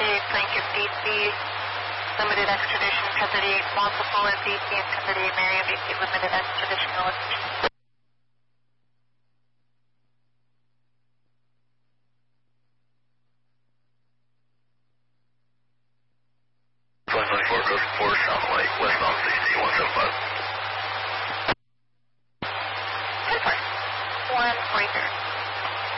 Plaintiff DC, limited extradition, 1038 multiple at DC and 1038 Marion DC, limited extradition relocation. 594 Coast 4, South Lake, westbound 6175.